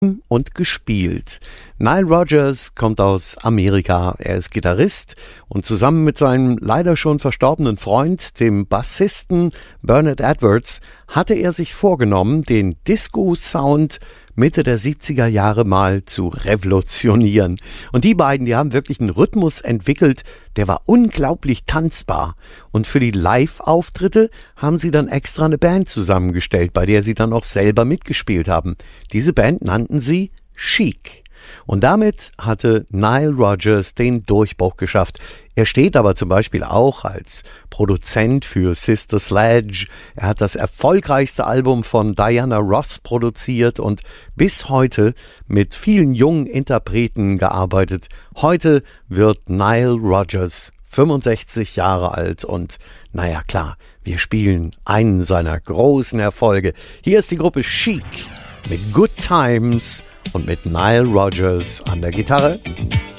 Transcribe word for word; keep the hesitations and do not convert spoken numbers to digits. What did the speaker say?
und gespielt. Nile Rodgers kommt aus Amerika. Er ist Gitarrist und zusammen mit seinem leider schon verstorbenen Freund, dem Bassisten Bernard Edwards, hatte er sich vorgenommen, den Disco-Sound Mitte der siebziger Jahre mal zu revolutionieren. Und die beiden, die haben wirklich einen Rhythmus entwickelt, der war unglaublich tanzbar. Und für die Live-Auftritte haben sie dann extra eine Band zusammengestellt, bei der sie dann auch selber mitgespielt haben. Diese Band nannten sie Chic. Und damit hatte Nile Rodgers den Durchbruch geschafft. Er steht aber zum Beispiel auch als Produzent für Sister Sledge. Er hat das erfolgreichste Album von Diana Ross produziert und bis heute mit vielen jungen Interpreten gearbeitet. Heute wird Nile Rodgers fünfundsechzig Jahre alt und naja klar, wir spielen einen seiner großen Erfolge. Hier ist die Gruppe Chic mit Good Times und mit Nile Rodgers an der Gitarre.